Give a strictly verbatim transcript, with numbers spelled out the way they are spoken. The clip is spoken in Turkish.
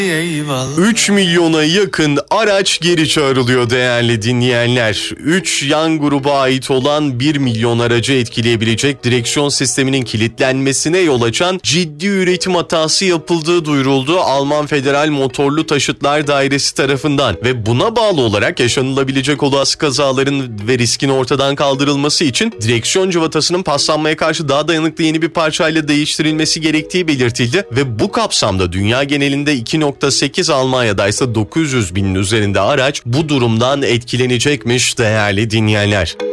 üç milyona yakın araç geri çağrılıyor değerli dinleyenler. üç yan gruba ait olan bir milyon aracı etkileyebilecek direksiyon sisteminin kilitlenmesine yol açan ciddi üretim hatası yapıldığı duyuruldu Alman Federal Motorlu Taşıtlar Dairesi tarafından ve buna bağlı olarak yaşanılabilecek olası kazaların ve riskin ortadan kaldırılması için direksiyon cıvatasının paslanmaya karşı daha dayanıklı yeni bir parçayla değiştirilmesi gerektiği belirtildi ve bu kapsamda dünya genelinde iki nokta sekiz, Almanya'da ise dokuz yüz binin üzerinde araç bu durumdan etkilenecekmiş değerli dinleyenler.